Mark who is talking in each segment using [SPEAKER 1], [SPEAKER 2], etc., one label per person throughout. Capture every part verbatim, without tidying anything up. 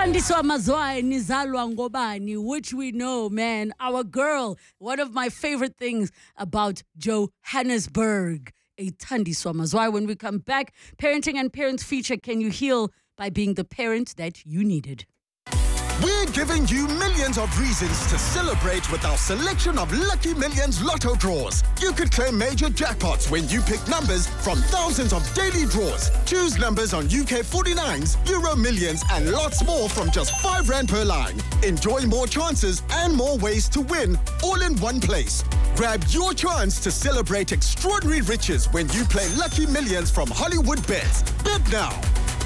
[SPEAKER 1] Thandiswa Mazwai nizalwa ngobani, which we know, man, our girl, one of my favorite things about Johannesburg, a Thandiswa Mazwai. When we come back, parenting and parents feature, can you heal by being the parent that you needed?
[SPEAKER 2] We're giving you millions of reasons to celebrate with our selection of Lucky Millions Lotto draws. You could claim major jackpots when you pick numbers from thousands of daily draws. Choose numbers on U K forty-nines, Euro Millions, and lots more from just five rand per line. Enjoy more chances and more ways to win, all in one place. Grab your chance to celebrate extraordinary riches when you play Lucky Millions from Hollywood Bets. Bet now.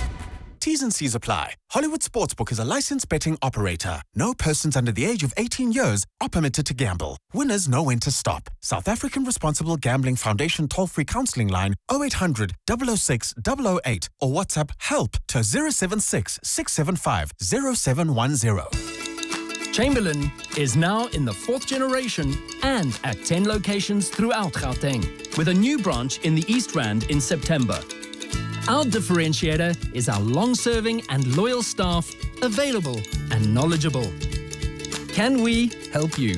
[SPEAKER 3] T's and C's apply. Hollywood Sportsbook is a licensed betting operator. No persons under the age of eighteen years are permitted to gamble. Winners know when to stop. South African Responsible Gambling Foundation toll-free counselling line oh eight hundred, double oh six, double oh eight or WhatsApp HELP to zero seven six, six seven five, zero seven one zero.
[SPEAKER 4] Chamberlain is now in the fourth generation and at ten locations throughout Gauteng, with a new branch in the East Rand in September. Our differentiator is our long-serving and loyal staff, available and knowledgeable. Can we help you?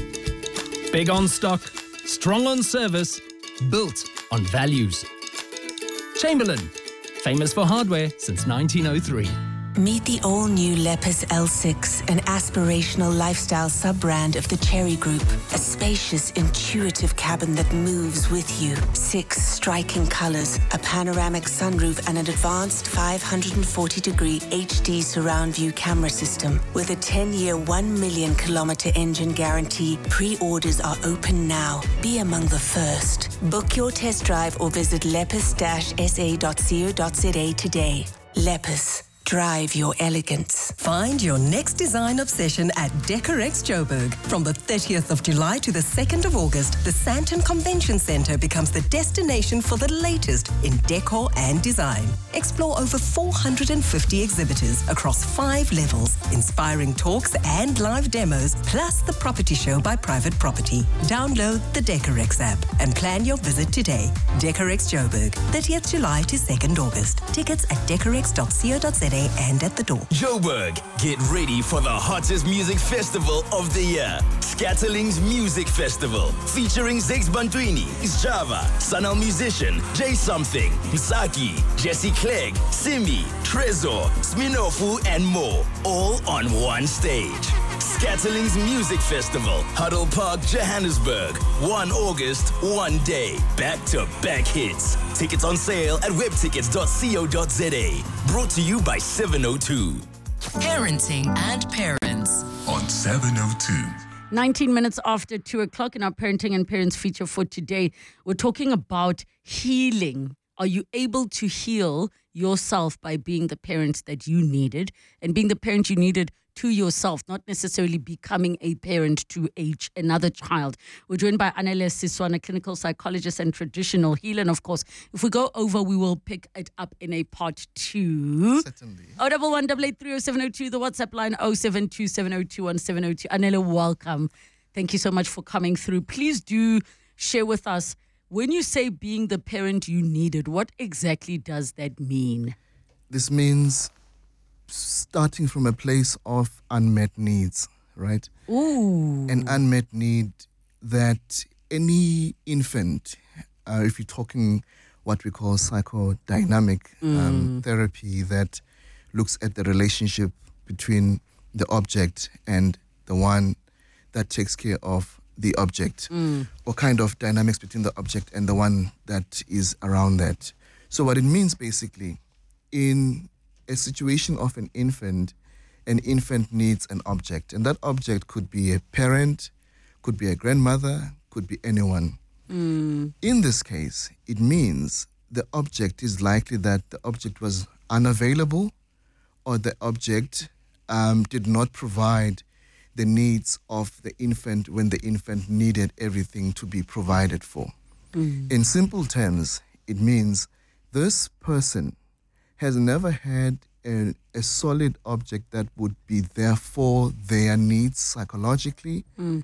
[SPEAKER 4] Big on stock, strong on service, built on values. Chamberlain, famous for hardware since nineteen oh three.
[SPEAKER 5] Meet the all-new Lepus L six, an aspirational lifestyle sub-brand of the Cherry Group. A spacious, intuitive cabin that moves with you. Six striking colors, a panoramic sunroof, and an advanced five hundred forty degree H D surround view camera system. With a ten-year, one million kilometer engine guarantee, pre-orders are open now. Be among the first. Book your test drive or visit lepus dash s a dot co dot z a today. Lepus. Drive your elegance.
[SPEAKER 6] Find your next design obsession at Decorex Joburg. From the thirtieth of July to the second of August, the Sandton Convention Centre becomes the destination for the latest in decor and design. Explore over four hundred fifty exhibitors across five levels, inspiring talks and live demos, plus the property show by Private Property. Download the Decorex app and plan your visit today. Decorex Joburg, thirtieth of July to second of August. Tickets at decorex dot co dot z a and at the door.
[SPEAKER 7] Joburg, get ready for the hottest music festival of the year. Scatterlings Music Festival, featuring Zex Bantwini, Java, Sanal Musician, Jay Something, Msaki, Jesse Clegg, Simi, Trezor, Sminofu, and more, all on one stage. Scatterlings Music Festival, Huddle Park, Johannesburg. the first of August, one day. Back-to-back hits. Tickets on sale at web tickets dot co dot z a. Brought to you by seven oh two.
[SPEAKER 8] Parenting and Parents
[SPEAKER 9] on seven oh two.
[SPEAKER 1] nineteen minutes after two o'clock in our Parenting and Parents feature for today, we're talking about healing. Are you able to heal yourself by being the parent that you needed and being the parent you needed to yourself, not necessarily becoming a parent to age another child? We're joined by Anele Siswana, clinical psychologist and traditional healer. And of course, if we go over, we will pick it up in a part two.
[SPEAKER 10] Certainly.
[SPEAKER 1] oh one one, eight eight three oh seven oh two, the WhatsApp line oh seven two seven oh two one seven oh two. Anele, welcome. Thank you so much for coming through. Please do share with us, when you say being the parent you needed, what exactly does that mean?
[SPEAKER 10] This means starting from a place of unmet needs, right?
[SPEAKER 1] Ooh.
[SPEAKER 10] An unmet need that any infant, uh, if you're talking what we call psychodynamic mm. um, therapy that looks at the relationship between the object and the one that takes care of the object, mm. or kind of dynamics between the object and the one that is around that. So what it means basically, in a situation of an infant, an infant needs an object, and that object could be a parent, could be a grandmother, could be anyone.
[SPEAKER 1] Mm.
[SPEAKER 10] In this case, it means the object is likely that the object was unavailable, or the object um, did not provide the needs of the infant when the infant needed everything to be provided for.
[SPEAKER 1] Mm.
[SPEAKER 10] In simple terms, it means this person has never had a, a solid object that would be there for their needs psychologically,
[SPEAKER 1] mm.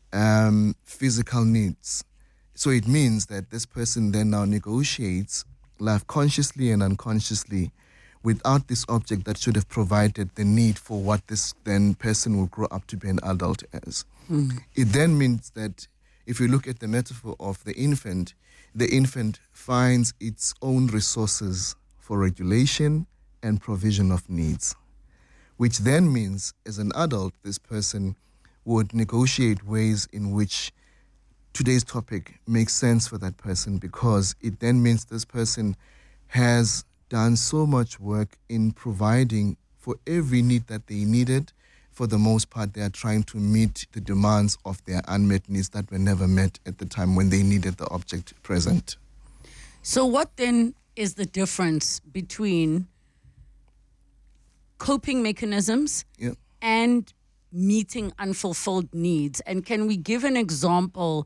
[SPEAKER 10] um, physical needs. So it means that this person then now negotiates life consciously and unconsciously without this object that should have provided the need for what this then person will grow up to be an adult as.
[SPEAKER 1] Mm.
[SPEAKER 10] It then means that if you look at the metaphor of the infant, the infant finds its own resources for regulation and provision of needs, which then means as an adult, this person would negotiate ways in which today's topic makes sense for that person, because it then means this person has done so much work in providing for every need that they needed. For the most part, they are trying to meet the demands of their unmet needs that were never met at the time when they needed the object present.
[SPEAKER 1] So what then is the difference between coping mechanisms
[SPEAKER 10] yeah.
[SPEAKER 1] and meeting unfulfilled needs? And can we give an example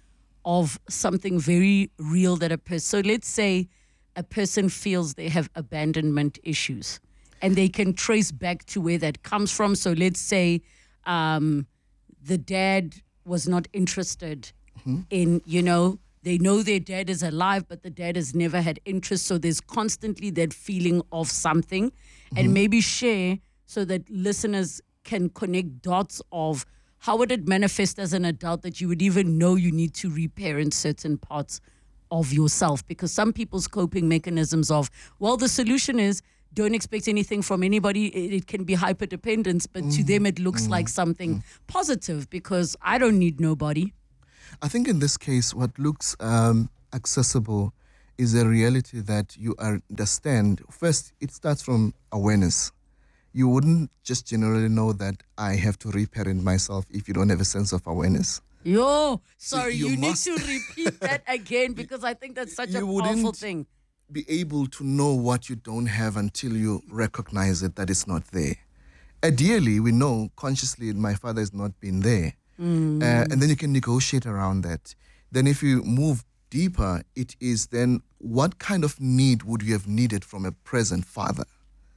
[SPEAKER 1] of something very real that a person, so let's say a person feels they have abandonment issues and they can trace back to where that comes from. So let's say um, the dad was not interested mm-hmm. in, you know, they know their dad is alive, but the dad has never had interest. So there's constantly that feeling of something. Mm-hmm. And maybe share so that listeners can connect dots of how would it manifest as an adult that you would even know you need to reparent certain parts of yourself. Because some people's coping mechanisms of, well, the solution is don't expect anything from anybody. It, it can be hyperdependence, but mm. to them it looks mm. like something mm. positive because I don't need nobody.
[SPEAKER 10] I think in this case, what looks um, accessible is a reality that you understand. First, it starts from awareness. You wouldn't just generally know that I have to reparent myself if you don't have a sense of awareness.
[SPEAKER 1] Yo, sorry, you,
[SPEAKER 10] you
[SPEAKER 1] need
[SPEAKER 10] must-
[SPEAKER 1] to repeat that again because I think that's such a
[SPEAKER 10] You
[SPEAKER 1] powerful
[SPEAKER 10] wouldn't
[SPEAKER 1] thing.
[SPEAKER 10] Be able to know what you don't have until you recognize it, that it's not there. Ideally, we know consciously my father has not been there.
[SPEAKER 1] Mm.
[SPEAKER 10] Uh, and then you can negotiate around that. Then if you move deeper, it is then what kind of need would you have needed from a present father?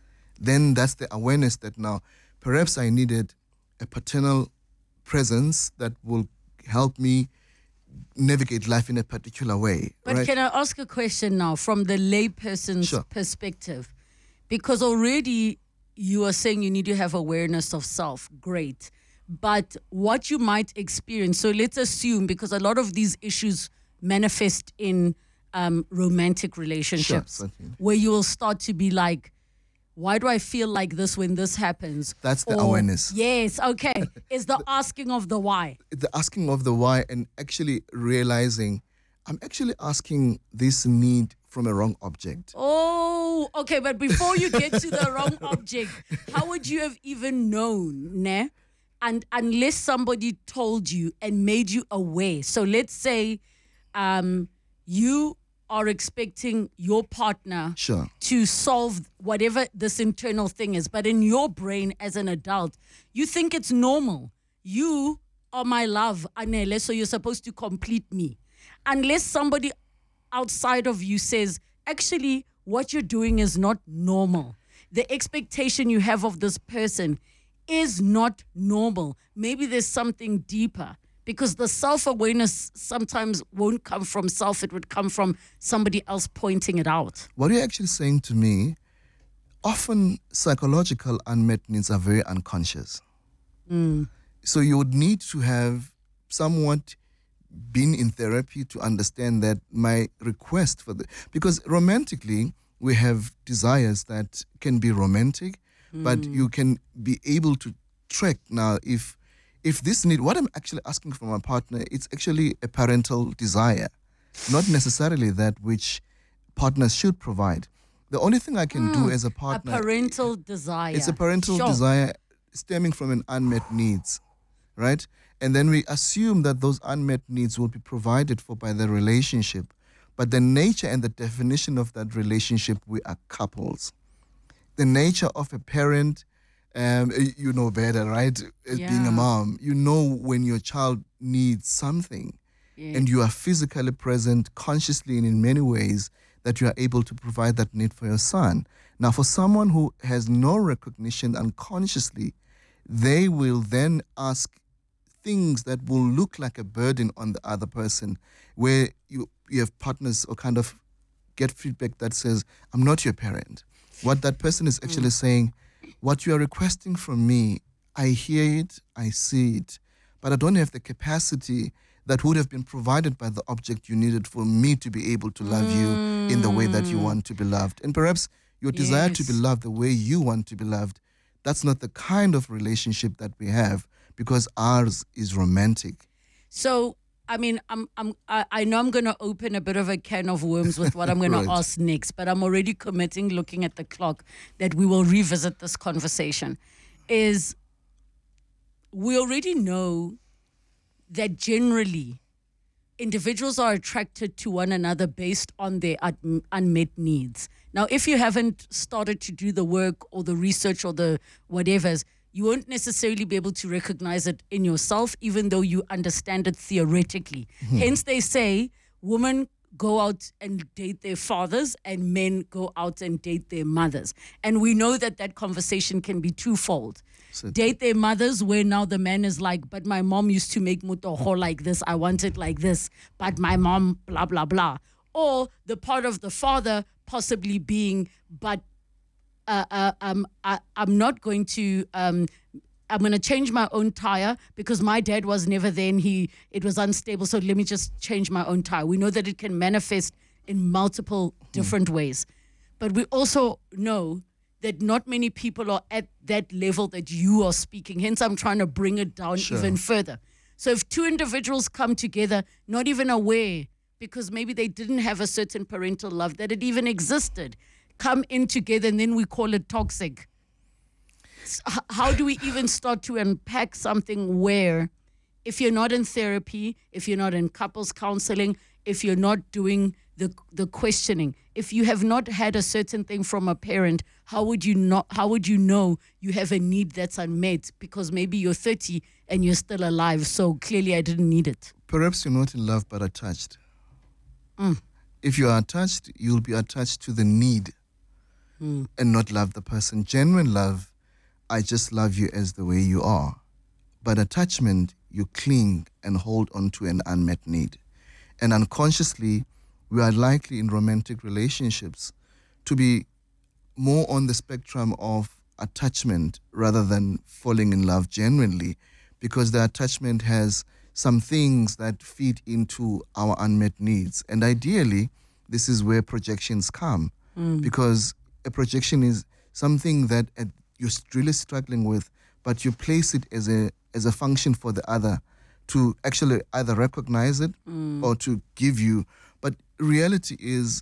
[SPEAKER 10] Then that's the awareness that now perhaps I needed a paternal presence that will help me navigate life in a particular way.
[SPEAKER 1] But
[SPEAKER 10] right?
[SPEAKER 1] can I ask a question now from the layperson's
[SPEAKER 10] Sure.
[SPEAKER 1] perspective? Because already you are saying you need to have awareness of self. Great. But what you might experience, so let's assume, because a lot of these issues manifest in um, romantic relationships,
[SPEAKER 10] certainly.
[SPEAKER 1] where you will start to be like, why do I feel like this when this happens?
[SPEAKER 10] That's the
[SPEAKER 1] Or-
[SPEAKER 10] awareness.
[SPEAKER 1] Yes, okay. It's the asking of the why.
[SPEAKER 10] The asking of the why and actually realizing I'm actually asking this need from a wrong object.
[SPEAKER 1] Oh, okay. But before you get to the wrong object, how would you have even known, ne? And unless somebody told you and made you aware. So let's say um, you are expecting your partner
[SPEAKER 10] Sure.
[SPEAKER 1] to solve whatever this internal thing is. But in your brain as an adult, you think it's normal. You are my love, Anele, so you're supposed to complete me. Unless somebody outside of you says, actually, what you're doing is not normal. The expectation you have of this person is not normal. Maybe there's something deeper. Because the self-awareness sometimes won't come from self. It would come from somebody else pointing it out.
[SPEAKER 10] What you're actually saying to me, often psychological unmet needs are very unconscious.
[SPEAKER 1] Mm.
[SPEAKER 10] So you would need to have somewhat been in therapy to understand that my request for the, because romantically we have desires that can be romantic, mm. but you can be able to track now if If this need, what I'm actually asking from my partner, it's actually a parental desire, not necessarily that which partners should provide. The only thing I can
[SPEAKER 1] Mm,
[SPEAKER 10] do as a partner,
[SPEAKER 1] a parental desire.
[SPEAKER 10] it's a parental
[SPEAKER 1] Sure.
[SPEAKER 10] desire stemming from an unmet needs, right? And then we assume that those unmet needs will be provided for by the relationship. But the nature and the definition of that relationship, we are couples. The nature of a parent, Um, you know better, right? As being a
[SPEAKER 1] Yeah.
[SPEAKER 10] mom, you know when your child needs something,
[SPEAKER 1] Yes.
[SPEAKER 10] and you are physically present, consciously and in many ways, that you are able to provide that need for your son. Now, for someone who has no recognition unconsciously, they will then ask things that will look like a burden on the other person, where you you have partners or kind of get feedback that says, "I'm not your parent." What that person is actually mm. saying, what you are requesting from me, I hear it, I see it, but I don't have the capacity that would have been provided by the object you needed for me to be able to love mm. you in the way that you want to be loved. And perhaps your yes. desire to be loved the way you want to be loved, that's not the kind of relationship that we have, because ours is romantic.
[SPEAKER 1] So, I mean, I'm, I'm, I, I know I'm going to open a bit of a can of worms with what I'm going right. to ask next, but I'm already committing, looking at the clock, that we will revisit this conversation. Is we already know that generally individuals are attracted to one another based on their un- unmet needs. Now, if you haven't started to do the work or the research or the whatevers, you won't necessarily be able to recognize it in yourself, even though you understand it theoretically. Mm-hmm. Hence, they say women go out and date their fathers and men go out and date their mothers. And we know that that conversation can be twofold. So date their mothers, where now the man is like, but my mom used to make mutoho like this, I want it like this, but my mom, blah, blah, blah. Or the part of the father possibly being, but uh, uh, um, I, I'm not going to, um, I'm going to change my own tire because my dad was never there and he, it was unstable, so let me just change my own tire. We know that it can manifest in multiple different hmm. ways. But we also know that not many people are at that level that you are speaking. Hence, I'm trying to bring it down sure. even further. So if two individuals come together, not even aware, because maybe they didn't have a certain parental love, that it even existed, come in together and then we call it toxic. So how do we even start to unpack something where if you're not in therapy, if you're not in couples counseling, if you're not doing the the questioning, if you have not had a certain thing from a parent, how would you not how would you know you have a need that's unmet? Because maybe you're thirty and you're still alive, so clearly I didn't need it.
[SPEAKER 10] Perhaps you're not in love but attached.
[SPEAKER 1] Mm.
[SPEAKER 10] If you are attached, you'll be attached to the need mm. and not love the person. Genuine love, I just love you as the way you are. But attachment, you cling and hold on to an unmet need. And unconsciously, we are likely in romantic relationships to be more on the spectrum of attachment rather than falling in love genuinely, because the attachment has some things that feed into our unmet needs. And ideally, this is where projections come, mm. because a projection is something that uh, you're really struggling with, but you place it as a as a function for the other to actually either recognize it mm. or to give you. But reality is,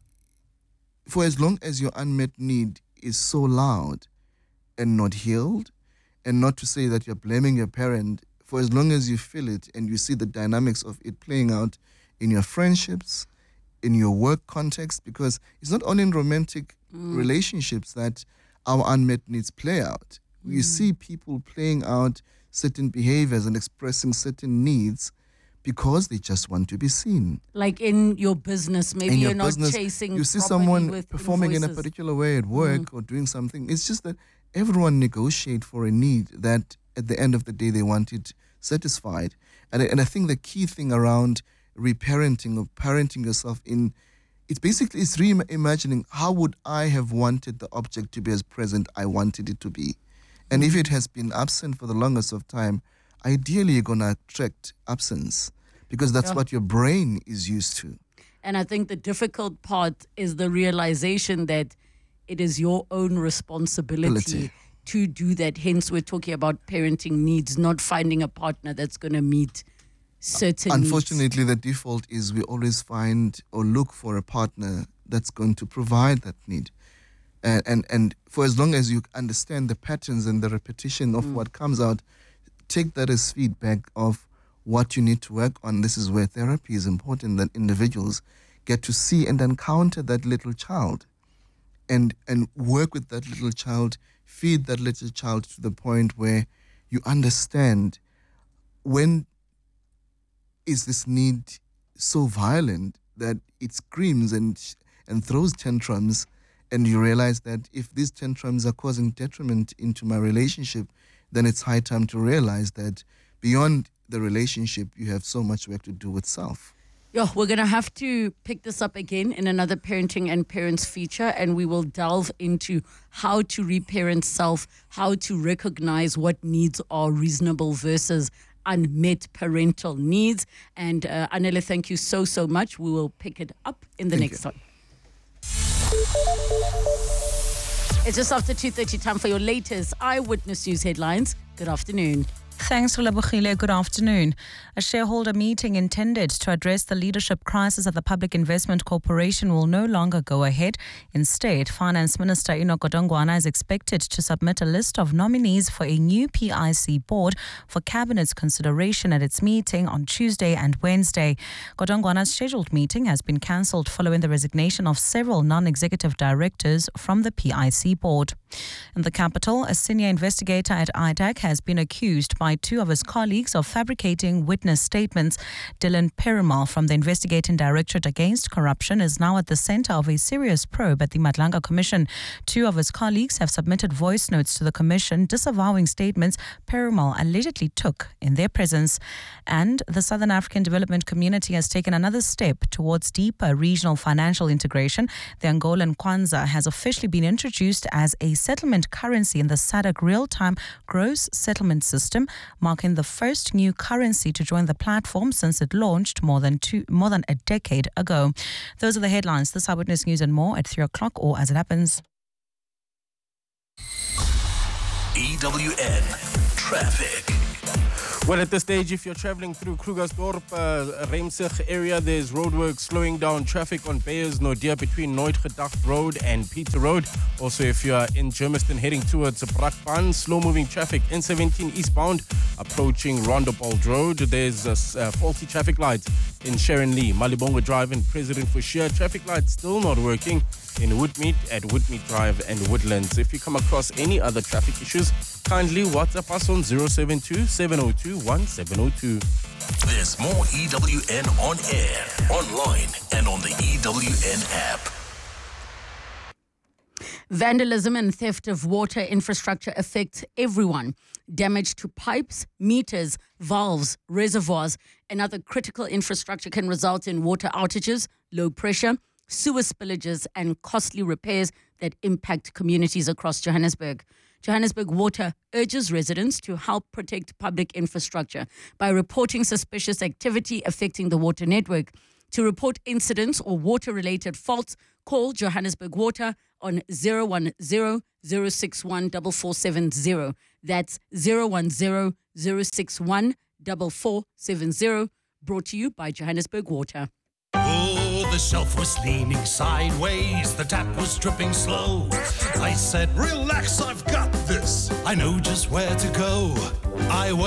[SPEAKER 10] for as long as your unmet need is so loud and not healed, and not to say that you're blaming your parent, for as long as you feel it and you see the dynamics of it playing out in your friendships, in your work context, because it's not only in romantic mm. relationships that our unmet needs play out. Mm. You see people playing out certain behaviors and expressing certain needs because they just want to be seen.
[SPEAKER 1] Like in your business, maybe
[SPEAKER 10] your
[SPEAKER 1] you're
[SPEAKER 10] business,
[SPEAKER 1] not chasing.
[SPEAKER 10] You see someone
[SPEAKER 1] with
[SPEAKER 10] performing
[SPEAKER 1] invoices.
[SPEAKER 10] in a particular way at work mm. or doing something. It's just that everyone negotiate for a need that at the end of the day they want it satisfied. And I, and I think the key thing around reparenting or parenting yourself in, it's basically it's reimagining how would I have wanted the object to be as present I wanted it to be. And mm. if it has been absent for the longest of time, ideally you're going to attract absence because that's yeah. what your brain is used to.
[SPEAKER 1] And I think the difficult part is the realization that it is your own responsibility Ability. to do that. Hence, we're talking about parenting needs, not finding a partner that's going to meet certain
[SPEAKER 10] Unfortunately,
[SPEAKER 1] needs.
[SPEAKER 10] the default is we always find or look for a partner that's going to provide that need. And, and, and for as long as you understand the patterns and the repetition of mm. what comes out, take that as feedback of what you need to work on. This is where therapy is important, that individuals get to see and encounter that little child and and work with that little child, feed that little child to the point where you understand when is this need so violent that it screams and and throws tantrums, and you realize that if these tantrums are causing detriment into my relationship, then it's high time to realize that beyond the relationship, you have so much work to do with self.
[SPEAKER 1] Yeah, we're going to have to pick this up again in another Parenting and Parents feature, and we will delve into how to reparent self, how to recognize what needs are reasonable versus unmet parental needs. And uh, Anele, thank you so, so much. We will pick it up in the
[SPEAKER 10] Thank
[SPEAKER 1] next
[SPEAKER 10] you.
[SPEAKER 1] one. It's just after two thirty, time for your latest Eyewitness News headlines. Good afternoon.
[SPEAKER 11] Thanks, Rolabugile. Good afternoon. A shareholder meeting intended to address the leadership crisis at the Public Investment Corporation will no longer go ahead. Instead, Finance Minister Enoch Godongwana is expected to submit a list of nominees for a new P I C board for Cabinet's consideration at its meeting on Tuesday and Wednesday. Godongwana's scheduled meeting has been cancelled following the resignation of several non-executive directors from the P I C board. In the capital, a senior investigator at I D A C has been accused by two of his colleagues of fabricating witness statements. Dylan Perumal from the Investigating Directorate Against Corruption is now at the centre of a serious probe at the Madlanga Commission. Two of his colleagues have submitted voice notes to the Commission disavowing statements Perumal allegedly took in their presence. And the Southern African Development Community has taken another step towards deeper regional financial integration. The Angolan Kwanza has officially been introduced as a settlement currency in the S A D C real-time gross settlement system, marking the first new currency to join the platform since it launched more than two, more than a decade ago. Those are the headlines. This Eyewitness News and more at three o'clock or as it happens.
[SPEAKER 7] E W N Traffic.
[SPEAKER 12] Well, at this stage, if you're traveling through Krugersdorp, uh, Reimsig area, there's roadwork slowing down traffic on Beyers Noordea between Nooitgedacht Road and Peter Road. Also, if you're in Germiston heading towards Brakpan, slow-moving traffic N seventeen eastbound approaching Rondopolder Road. There's uh, uh, faulty traffic lights in Sharon Lee, Malibongo Drive and President Fushia. Traffic lights still not working in Woodmead at Woodmead Drive and Woodlands. If you come across any other traffic issues, kindly WhatsApp us on zero seven two, seven zero two, one seven zero two.
[SPEAKER 7] There's more E W N on air, online, and on the E W N app.
[SPEAKER 1] Vandalism and theft of water infrastructure affects everyone. Damage to pipes, meters, valves, reservoirs, and other critical infrastructure can result in water outages, low pressure, sewer spillages, and costly repairs that impact communities across Johannesburg. Johannesburg Water urges residents to help protect public infrastructure by reporting suspicious activity affecting the water network. To report incidents or water-related faults, call Johannesburg Water on zero one zero, zero six one, four four seven zero. That's zero one zero, zero six one, four four seven zero. Brought to you by Johannesburg Water.
[SPEAKER 13] Oh, the shelf was leaning sideways, the tap was dripping slow. I said, relax, I've got this. I know just where to go. I